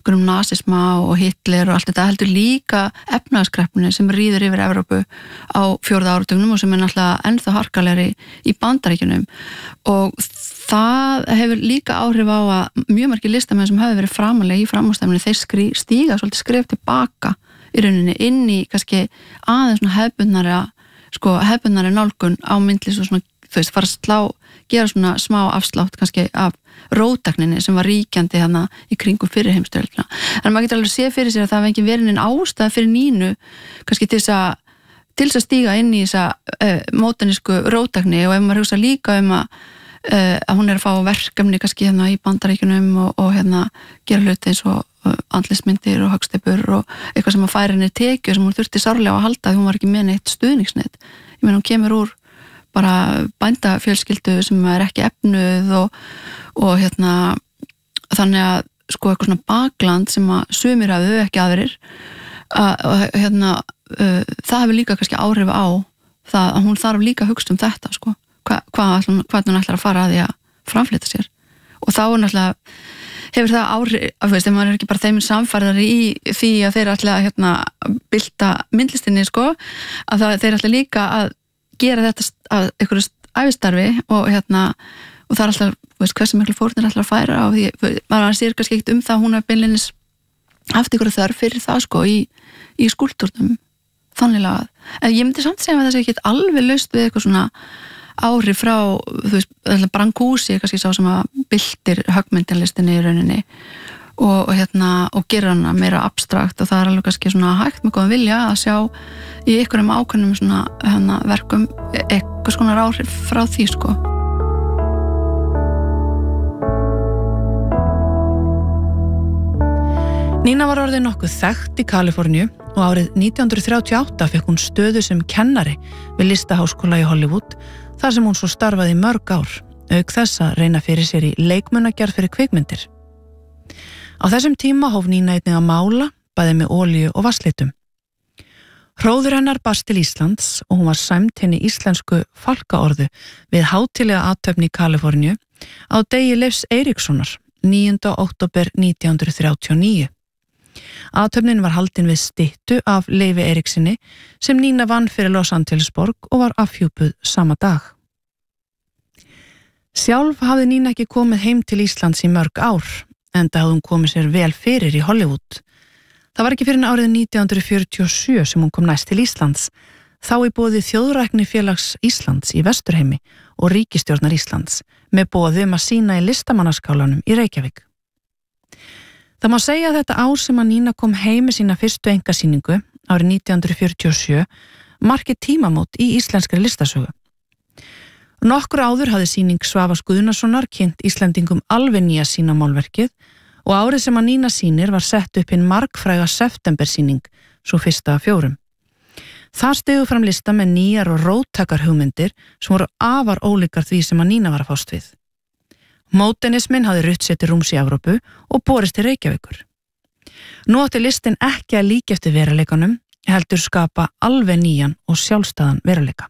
einhverjum nasisma og Hitler og allt þetta, heldur líka efnahagskreppunni sem ríður yfir Evrópu á 4. áratugnum og sem náttúrulega ennþá harkalegri í Bandaríkjunum og það hefur líka áhrif á að mjög margir listamenn sem hafa verið framalega í framúrstefnunni, þeir stíga svolítið skref tilbaka í rauninni inn í kannski aðeins svona hefðbundnari nálgun á myndlist og svona, þú veist, fara að gera svona smá afslátt kannski af róttækninni sem var ríkjandi hérna í kringum fyrir heimsstyrjöldina. En maður getur alveg séð fyrir sér að það var ekki verið neinn ástæða fyrir Nínu kannski til þess að stíga inn í þessa módernísku róttækni og ef maður hugsa líka að hún að fá verkefni kannski hérna í Bandaríkjunum og hérna gera hluti eins og andlitsmyndir og höggsteypur og eitthvað sem að færa henni tekju sem hún þurfti sárlega að halda því hún var ekki með neitt stuðningsnet. Ég meina hún kemur úr bara bændafjölskyldu sem er ekki efnuð og hérna þannig að sko eitthvað svona bakland sem að sumir hafi ekki aðrir og hérna það hefur líka kannski áhrif á það að hún þarf líka að hugsa þetta sko, hvað hún ætlar að fara að því að framfleyta sér og þá er náttúrulega hefur það áhrif, ef maður er ekki bara þeim samfærðari í því að þeir ætla að hérna bylta myndlistinni sko, að þeir ætla líka að gera þetta að einhverju ævistarfi og hérna og það er alltaf, hversu miklu fórnir ætla að færa á því, maður sér kannski ekkert það hún er beinleinis haft einhverju þörf fyrir það sko í skúlptúrnum þannig að, en ég myndi samt segja að það sé ekki alveg laust við eitthvað svona áhrif frá, þú veist, Brancusi kannski sá sem að byltir höggmyndalistinni í rauninni og hérna, og gera hana meira abstrakt og það er alveg kannski svona hægt með góðan vilja að sjá í einhverjum ákveðnum svona hérna verkum eitthvað svona áhrif frá því sko. Nína var orðin nokkuð þekkt í Kaliforníu og árið 1938 fekk hún stöðu sem kennari við Listaháskóla í Hollywood þar sem hún svo starfaði í mörg ár, auk þess að reyna fyrir sér í leikmunagerð fyrir kvikmyndir. Á þessum tíma hóf Nína einnig að mála, bæði með olíu og vatnslitum. Hróður hennar barst til Íslands og hún var sæmd henni íslensku fálkaorðu við hátíðlega athöfn í Kaliforníu á degi Leifs Eiríkssonar, 9. október 1939. Athöfnin var haldin við styttu af Leifi Eiríksinni sem Nína vann fyrir Los Angeles borg og var afhjúpuð sama dag. Sjálf hafði Nína ekki komið heim til Íslands í mörg ár, enda hafði hún komið sér vel fyrir í Hollywood. Það var ekki fyrir árið 1947 sem hún kom næst til Íslands, þá í boði Þjóðræknifélags Íslands í Vesturheimi og ríkisstjórnar Íslands með boði að sýna í listamannaskálanum í Reykjavík. Það má segja að þetta ár sem að Nína kom heim með sína fyrstu einkasýningu árið 1947 markið tímamót í íslenskri listasögu. Nokkur áður hafði sýning Svavars Guðnasonar kynnt Íslendingum alveg nýja sýnamálverkið og árið sem að Nína sýnir var sett upp hinn margfræga septembersýning, svo fyrsta af 4. Þar stigu fram lista með nýjar og róttækar hugmyndir sem voru afar ólíkar því sem að Nína var að fást við. Módernismin hafði rutt sér til rúms í Evrópu og borist til Reykjavíkur. Nú átti listin ekki að líka eftir veruleikanum, heldur skapa alveg nýjan og sjálfstæðan veruleika.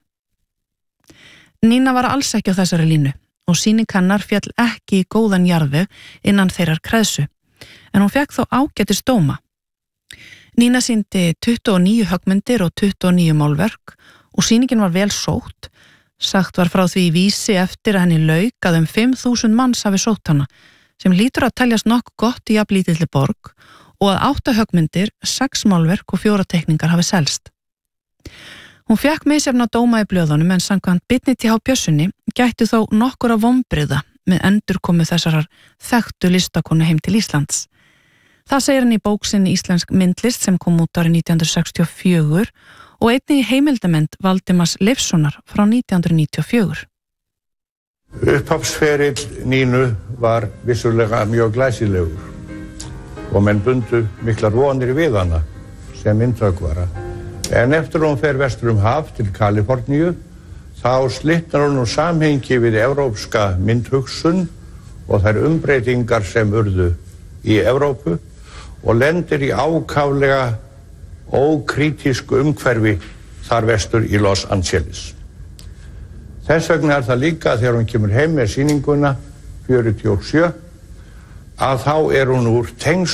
Nína var alls ekki á þessari línu og sýning hennar féll ekki í góðan jarðveg innan þeirrar kreðsu, en hún fekk þó ágætis dóma. Nína sýndi 29 höggmyndir og 29 málverk og sýningin var vel sótt. Sagt var frá því í Vísi eftir að henni lauk að 5.000 manns hafi sótt hana, sem lítur að teljast nokkuð gott í jafnlítilli borg og að 8 höggmyndir, 6 málverk og 4 teikningar hafi selst. Hún fékk misjafna dóma í blöðunum en samkvæmt Birni T.H. Björnssoni gætti þó nokkura vonbrigða með endurkomu þessarar þekktu listakonu heim til Íslands. Það segir hann í bók sinni Íslensk myndlist sem kom út árið 1964 og einnig í heimildamynd Valdimars Leifssonar frá 1994. Upphafsferill Nínu var vissulega mjög glæsilegur og menn bundu miklar vonir við hana sem myndhöggvara. En eftir hún fer vestur haf til Kaliforníu þá slitnar hún samhengi við evrópska myndhugsun og þær umbreytingar sem urðu í Evrópu og lendir í ákaflega ókrítísku umhverfi þar vestur í Los Angeles. Þess vegna það líka þegar hún kemur heim með sýninguna 47 að þá hún úr tengslum